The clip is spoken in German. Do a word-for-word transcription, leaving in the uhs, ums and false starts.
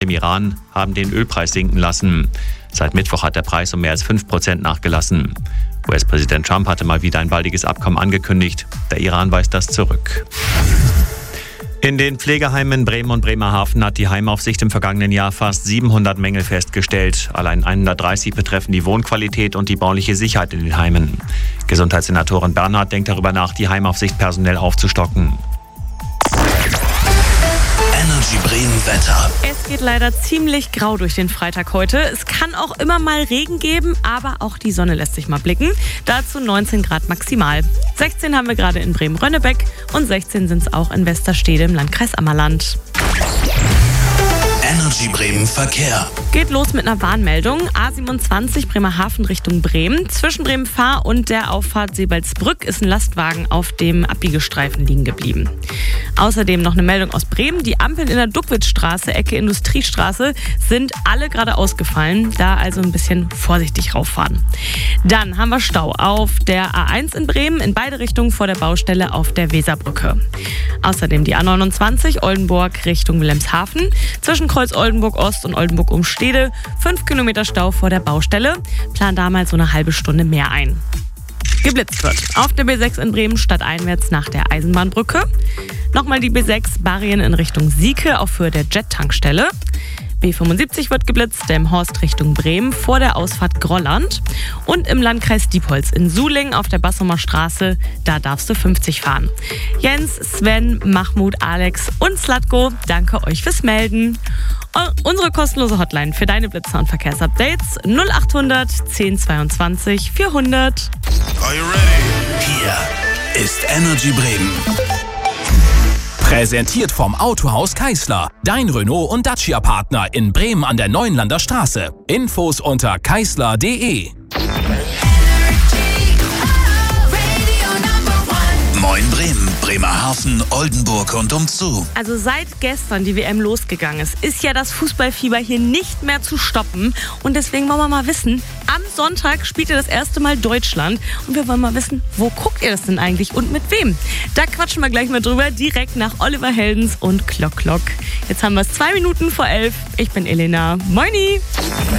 dem Iran haben den Ölpreis sinken lassen. Seit Mittwoch hat der Preis um mehr als fünf Prozent nachgelassen. U S-Präsident Trump hatte mal wieder ein baldiges Abkommen angekündigt. Der Iran weist das zurück. In den Pflegeheimen Bremen und Bremerhaven hat die Heimaufsicht im vergangenen Jahr fast siebenhundert Mängel festgestellt. Allein hundertdreißig betreffen die Wohnqualität und die bauliche Sicherheit in den Heimen. Gesundheitssenatorin Bernhard denkt darüber nach, die Heimaufsicht personell aufzustocken. Energy Bremen Wetter. Es geht leider ziemlich grau durch den Freitag heute. Es kann auch immer mal Regen geben, aber auch die Sonne lässt sich mal blicken. Dazu neunzehn Grad maximal. sechzehn haben wir gerade in Bremen-Rönnebeck und sechzehn sind es auch in Westerstede im Landkreis Ammerland. Energy Bremen Verkehr. Geht los mit einer Warnmeldung. A siebenundzwanzig Bremerhaven Richtung Bremen. Zwischen Bremen-Fahr und der Auffahrt Seebaldsbrück ist ein Lastwagen auf dem Abbiegestreifen liegen geblieben. Außerdem noch eine Meldung aus Bremen. Die Ampeln in der Duckwitzstraße, Ecke Industriestraße, sind alle gerade ausgefallen. Da also ein bisschen vorsichtig rauffahren. Dann haben wir Stau auf der A eins in Bremen, in beide Richtungen vor der Baustelle auf der Weserbrücke. Außerdem die A neunundzwanzig Oldenburg Richtung Wilhelmshaven. Zwischen Kreuz Oldenburg Ost und Oldenburg Umstede. Fünf Kilometer Stau vor der Baustelle. Plan da mal so eine halbe Stunde mehr ein. Geblitzt wird auf der B sechs in Bremen stadteinwärts nach der Eisenbahnbrücke. Nochmal die B sechs Barrien in Richtung Sieke auf Höhe der Jet-Tankstelle. B fünfundsiebzig wird geblitzt, Delmenhorst Richtung Bremen vor der Ausfahrt Grolland. Und im Landkreis Diepholz in Suling auf der Bassumer Straße, da darfst du fünfzig fahren. Jens, Sven, Mahmoud, Alex und Slatko, danke euch fürs Melden. Unsere kostenlose Hotline für deine Blitzer und Verkehrsupdates null achthundert zehn zweiundzwanzig vierhundert. Are you ready? Hier ist Energy Bremen. Präsentiert vom Autohaus Keisler. Dein Renault- und Dacia-Partner in Bremen an der Neuenlander Straße. Infos unter keisler punkt de. Moin Bremen, Bremerhaven, Oldenburg und umzu. Also seit gestern die W M losgegangen ist, ist ja das Fußballfieber hier nicht mehr zu stoppen. Und deswegen wollen wir mal wissen, am Sonntag spielt ihr das erste Mal Deutschland. Und wir wollen mal wissen, wo guckt ihr das denn eigentlich und mit wem? Da quatschen wir gleich mal drüber, direkt nach Oliver Heldens und Klock Klock. Jetzt haben wir es zwei Minuten vor elf. Ich bin Elena. Moini!